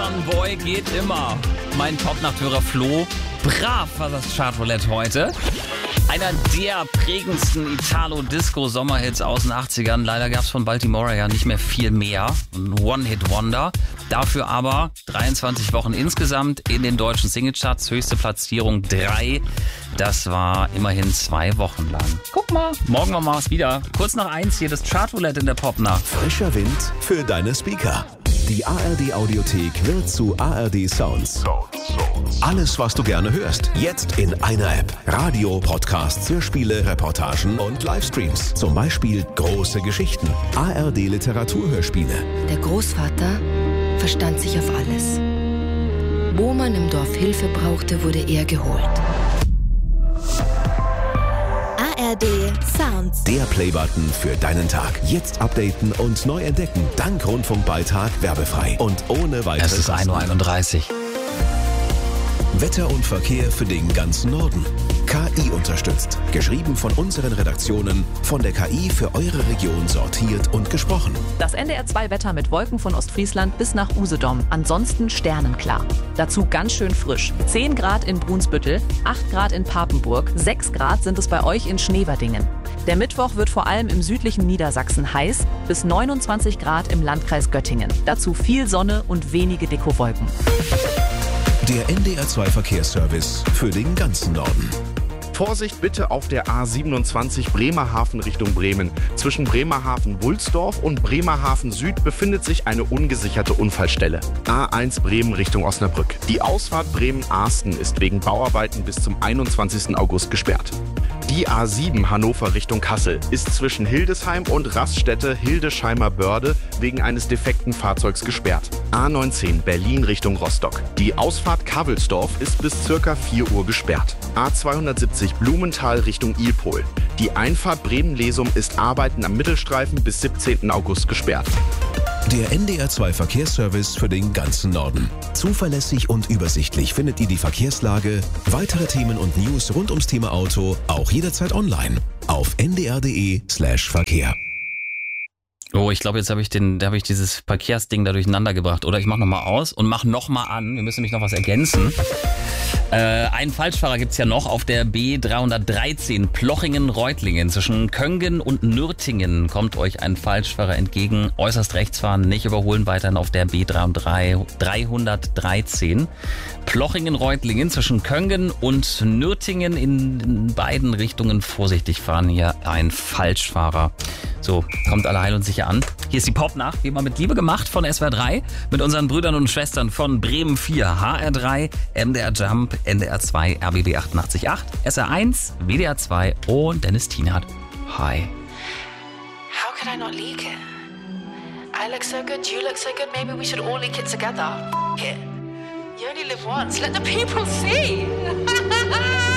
Boy geht immer. Mein Top-Nachthörer Flo, brav war das Chartroulette heute. Einer der prägendsten Italo-Disco-Sommerhits aus den 80ern. Leider gab es von Baltimore ja nicht mehr viel mehr. Ein One-Hit-Wonder. Dafür aber 23 Wochen insgesamt in den deutschen Singlecharts. Höchste Platzierung 3. Das war immerhin 2 Wochen lang. Guck mal, morgen machen wir es wieder. Kurz nach 1 hier das Chartroulette in der Popnacht. Frischer Wind für deine Speaker. Die ARD-Audiothek wird zu ARD Sounds. Alles, was du gerne hörst, jetzt in einer App. Radio, Podcasts, Hörspiele, Reportagen und Livestreams. Zum Beispiel Große Geschichten, ARD-Literaturhörspiele. Der Großvater verstand sich auf alles. Wo man im Dorf Hilfe brauchte, wurde er geholt. ARD Sounds. Der Playbutton für deinen Tag. Jetzt updaten und neu entdecken. Dank Rundfunkbeitrag werbefrei und ohne weitere Es ist 1:31 Uhr. Wetter und Verkehr für den ganzen Norden. KI unterstützt. Geschrieben von unseren Redaktionen, von der KI für eure Region sortiert und gesprochen. Das NDR2-Wetter mit Wolken von Ostfriesland bis nach Usedom. Ansonsten sternenklar. Dazu ganz schön frisch. 10 Grad in Brunsbüttel, 8 Grad in Papenburg, 6 Grad sind es bei euch in Schneverdingen. Der Mittwoch wird vor allem im südlichen Niedersachsen heiß, bis 29 Grad im Landkreis Göttingen. Dazu viel Sonne und wenige Dekowolken. Der NDR2 Verkehrsservice für den ganzen Norden. Vorsicht bitte auf der A27 Bremerhaven Richtung Bremen. Zwischen Bremerhaven-Wulsdorf und Bremerhaven Süd befindet sich eine ungesicherte Unfallstelle. A1 Bremen Richtung Osnabrück. Die Ausfahrt Bremen-Arsten ist wegen Bauarbeiten bis zum 21. August gesperrt. Die A7 Hannover Richtung Kassel ist zwischen Hildesheim und Raststätte-Hildesheimer-Börde wegen eines defekten Fahrzeugs gesperrt. A19 Berlin Richtung Rostock. Die Ausfahrt Kavelsdorf ist bis ca. 4 Uhr gesperrt. A270 Blumenthal Richtung Ilpol. Die Einfahrt Bremen-Lesum ist Arbeiten am Mittelstreifen bis 17. August gesperrt. Der NDR2 Verkehrsservice für den ganzen Norden. Zuverlässig und übersichtlich findet ihr die Verkehrslage, weitere Themen und News rund ums Thema Auto auch jederzeit online auf ndr.de/Verkehr. Oh, ich glaube, jetzt habe ich dieses Verkehrsding da durcheinander gebracht. Oder ich mache nochmal aus und mache nochmal an. Wir müssen nämlich noch was ergänzen. Einen Falschfahrer gibt's ja noch auf der B313 Plochingen-Reutlingen. Zwischen Köngen und Nürtingen kommt euch ein Falschfahrer entgegen. Äußerst rechts fahren, nicht überholen, weiterhin auf der B313. Plochingen-Reutlingen zwischen Köngen und Nürtingen in beiden Richtungen vorsichtig fahren. Hier ein Falschfahrer. So, kommt alle heil und sicher an. Hier ist die Popnacht, wie immer mit Liebe gemacht von SWR 3. Mit unseren Brüdern und Schwestern von Bremen 4, HR 3, MDR Jump, NDR 2, RBB 88.8, SR 1, WDR 2 und Dennis Tienhardt. Hi. How could I not leak it? I look so good, you look so good, maybe we should all leak it together. F*** it. You only live once, let the people see.